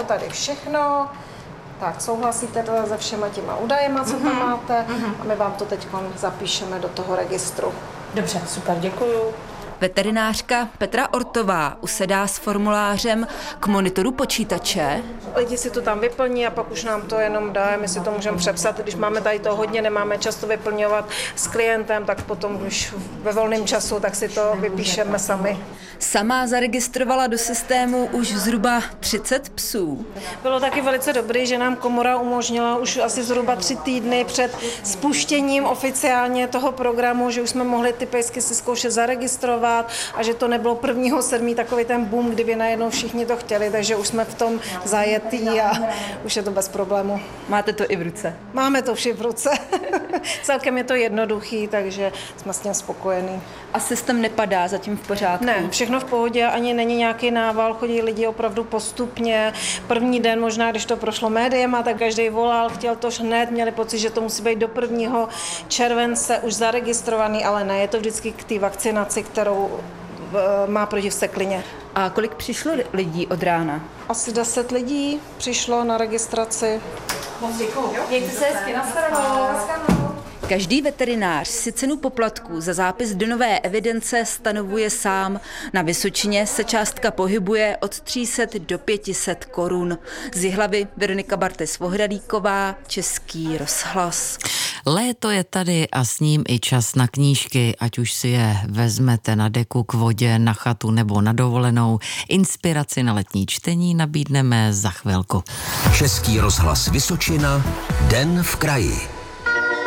tady všechno. Tak, souhlasíte teda se všema těma údajema, co tam máte a my vám to teď zapíšeme do toho registru. Dobře, super, děkuju. Veterinářka Petra Ortová usedá s formulářem k monitoru počítače. Lidi si to tam vyplní a pak už nám to jenom dá, my si to můžeme přepsat. Když máme tady to hodně, nemáme často vyplňovat s klientem, tak potom, když ve volném času, tak si to vypíšeme sami. Sama zaregistrovala do systému už zhruba 30 psů. Bylo taky velice dobrý, že nám komora umožnila už asi zhruba 3 týdny před spuštěním oficiálně toho programu, že už jsme mohli ty pejsky si zkoušet zaregistrovat a že to nebylo 1.7. takový ten boom, kdyby najednou všichni to chtěli, takže už jsme v tom zajetí a už je to bez problému. Máte to i v ruce? Máme to vše v ruce. Celkem je to jednoduchý, takže jsme s tím spokojení. A systém nepadá zatím v pořádku? Ne, všechno v pohodě, ani není nějaký nával, chodí lidi opravdu postupně. První den možná, když to prošlo médiema, tak každý volal, chtěl to hned, měli pocit, že to musí být do 1. července už zaregistrovaný, ale ne, je to vždycky k té vakcinaci, kterou má proti vseklině. A kolik přišlo lidí od rána? Asi 10 lidí přišlo na registraci. Moc děkuju. Mějte se hezky, nashledanou. Každý veterinář si cenu poplatků za zápis do nové evidence stanovuje sám. Na Vysočině se částka pohybuje od 300 do 500 korun. Z Jihlavy Veronika Bartes-Vohralíková, Český rozhlas. Léto je tady a s ním i čas na knížky, ať už si je vezmete na deku k vodě, na chatu nebo na dovolenou. Inspiraci na letní čtení nabídneme za chvilku. Český rozhlas Vysočina, Den v kraji.